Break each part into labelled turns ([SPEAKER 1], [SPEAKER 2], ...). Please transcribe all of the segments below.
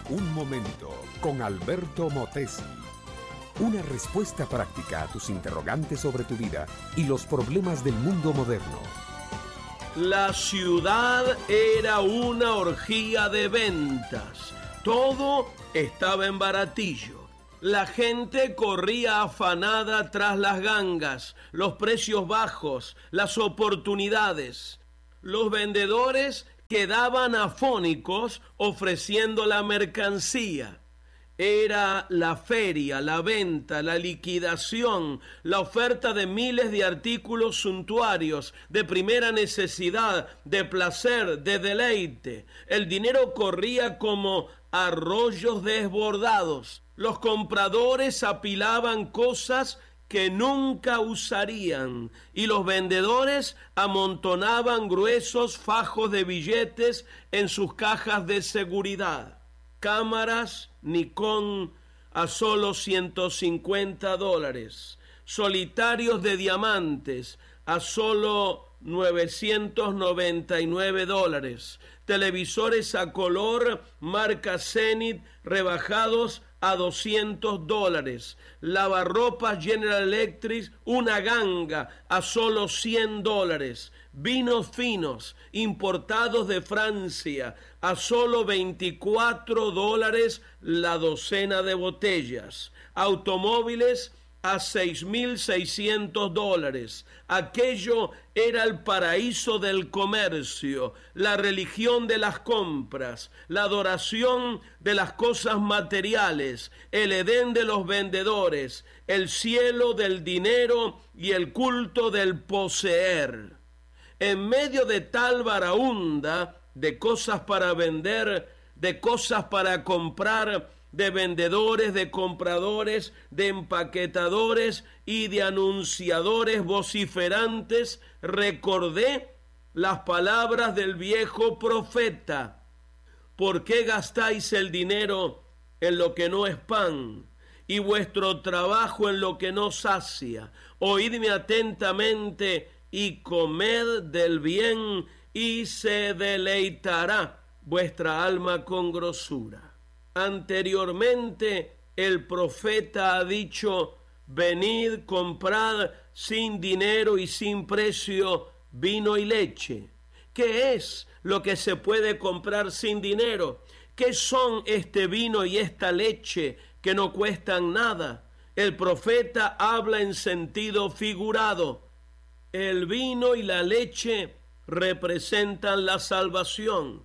[SPEAKER 1] Un momento con Alberto Motesi. Una respuesta práctica a tus interrogantes sobre tu vida y los problemas del mundo moderno.
[SPEAKER 2] La ciudad era una orgía de ventas. Todo estaba en baratillo. La gente corría afanada tras las gangas, los precios bajos, las oportunidades. Los vendedores quedaban afónicos ofreciendo la mercancía. Era la feria, la venta, la liquidación, la oferta de miles de artículos suntuarios, de primera necesidad, de placer, de deleite. El dinero corría como arroyos desbordados. Los compradores apilaban cosas que nunca usarían y los vendedores amontonaban gruesos fajos de billetes en sus cajas de seguridad. Cámaras Nikon a solo $150, solitarios de diamantes a solo $999, televisores a color marca Zenith rebajados a $200, lavarropas General Electric, una ganga a solo $100, vinos finos importados de Francia a solo $24 la docena de botellas, automóviles a $6,600. Aquello era el paraíso del comercio, la religión de las compras, la adoración de las cosas materiales, el Edén de los vendedores, el cielo del dinero y el culto del poseer. En medio de tal baraúnda de cosas para vender, de cosas para comprar, de vendedores, de compradores, de empaquetadores y de anunciadores vociferantes, recordé las palabras del viejo profeta. ¿Por qué gastáis el dinero en lo que no es pan y vuestro trabajo en lo que no sacia? Oídme atentamente y comed del bien y se deleitará vuestra alma con grosura. Anteriormente el profeta ha dicho: venid, comprad sin dinero y sin precio vino y leche. ¿Qué es lo que se puede comprar sin dinero? ¿Qué son este vino y esta leche que no cuestan nada? El profeta habla en sentido figurado. El vino y la leche representan la salvación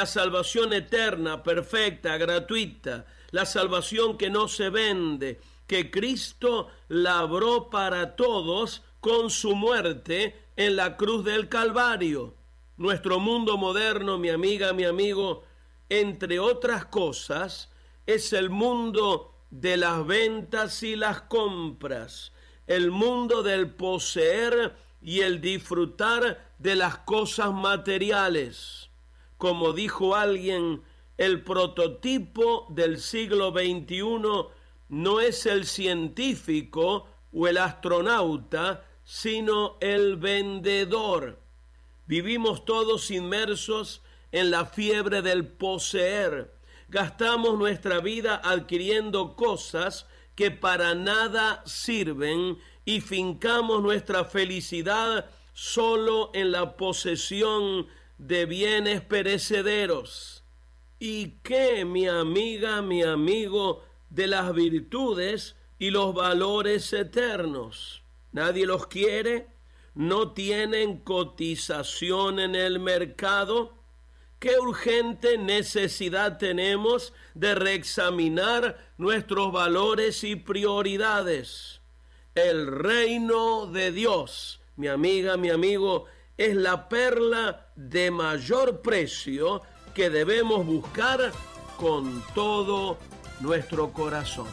[SPEAKER 2] eterna, perfecta, gratuita, la salvación que no se vende, que Cristo labró para todos con su muerte en la cruz del Calvario. Nuestro mundo moderno, mi amiga, mi amigo, entre otras cosas, es el mundo de las ventas y las compras, el mundo del poseer y el disfrutar de las cosas materiales. Como dijo alguien, el prototipo del siglo XXI no es el científico o el astronauta, sino el vendedor. Vivimos todos inmersos en la fiebre del poseer. Gastamos nuestra vida adquiriendo cosas que para nada sirven y fincamos nuestra felicidad solo en la posesión de bienes perecederos. ¿Y qué, mi amiga, mi amigo, de las virtudes y los valores eternos? ¿Nadie los quiere? ¿No tienen cotización en el mercado? ¿Qué urgente necesidad tenemos de reexaminar nuestros valores y prioridades? El reino de Dios, mi amiga, mi amigo, es la perla de mayor precio que debemos buscar con todo nuestro corazón.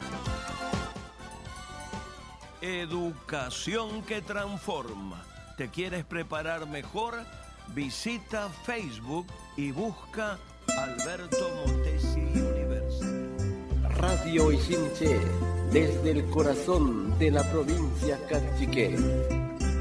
[SPEAKER 2] Educación que transforma. ¿Te quieres preparar mejor? Visita Facebook y busca Alberto Motesi University.
[SPEAKER 3] Radio Ichinche, desde el corazón de la provincia Cachiquel.